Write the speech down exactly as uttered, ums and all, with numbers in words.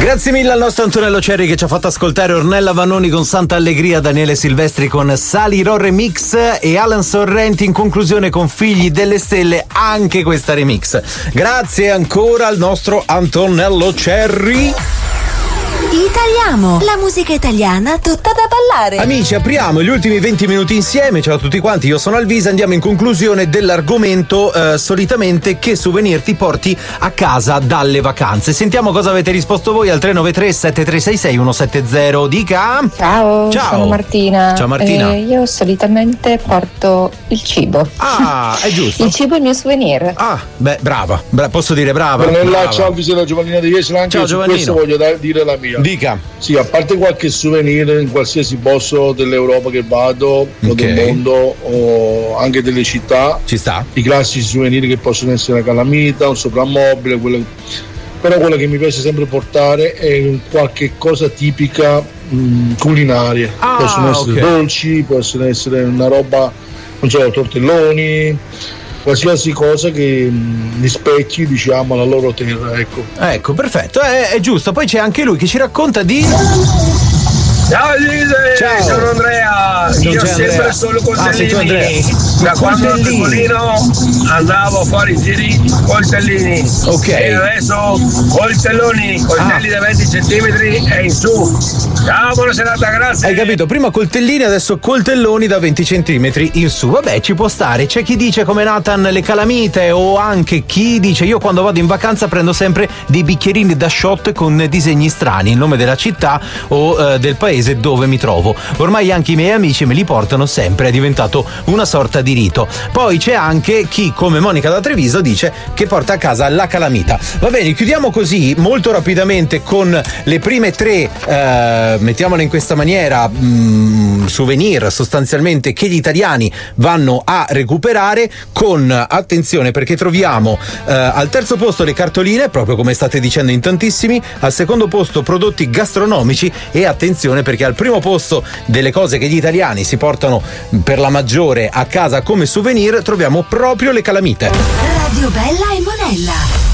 Grazie mille al nostro Antonello Cerri che ci ha fatto ascoltare Ornella Vanoni con Santa Allegria, Daniele Silvestri con Salirò Remix e Alan Sorrenti in conclusione con Figli delle Stelle, anche questa remix. Grazie ancora al nostro Antonello Cerri. Italiamo, la musica italiana tutta da ballare. Amici, apriamo gli ultimi venti minuti insieme. Ciao a tutti quanti, io sono Alvisa. Andiamo in conclusione dell'argomento eh, solitamente che souvenir ti porti a casa dalle vacanze. Sentiamo cosa avete risposto voi al tre nove tre sette tre sei sei uno sette zero. Dica. Ciao, Ciao. sono Martina. Ciao Martina. Eh, io solitamente porto il cibo. Ah, è giusto. Il cibo è il mio souvenir. Ah, beh, brava. Bra- posso dire brava. Brava. Ciao Alvisa da Giovannina di Jesolo, anche Ciao, su Giovannino. questo voglio da- dire la mia. Dica. Sì, a parte qualche souvenir in qualsiasi posto dell'Europa che vado o Ok. del mondo o anche delle città, Ci sta. i classici souvenir che possono essere una calamita, un soprammobile, quello- però quello che mi piace sempre portare è qualche cosa tipica mh, culinaria. Ah, Possono essere ok. dolci, possono essere una roba, non so, tortelloni, qualsiasi cosa che mh, rispecchi, diciamo, la loro terra, ecco. Ecco, perfetto, è, è giusto. Poi c'è anche lui che ci racconta di. Ciao Lise, Ciao. sono Andrea, Non io c'è sempre Andrea. solo Ah, sei tu, Andrea. coltellini, da quando ero Coltellini. piccolino andavo a fare i giri coltellini, Ok. e adesso coltelloni, coltelli Ah. da venti centimetri e in su. Ciao, buona serata, grazie. Hai capito? Prima coltellini, adesso coltelloni da venti centimetri in su. Vabbè, ci può stare. C'è chi dice come Nathan le calamite, o anche chi dice io quando vado in vacanza prendo sempre dei bicchierini da shot con disegni strani, il nome della città o eh, del paese dove mi trovo. Ormai anche i miei amici me li portano sempre, è diventato una sorta di rito. Poi c'è anche chi, come Monica da Treviso, dice che porta a casa la calamita. Va bene, chiudiamo così molto rapidamente con le prime tre, eh, mettiamole in questa maniera, mh, souvenir sostanzialmente che gli italiani vanno a recuperare, con attenzione perché troviamo eh, al terzo posto le cartoline, proprio come state dicendo in tantissimi, al secondo posto prodotti gastronomici e attenzione perché al primo posto delle cose che gli italiani si portano per la maggiore a casa come souvenir troviamo proprio le calamite. Radio Bella e Monella.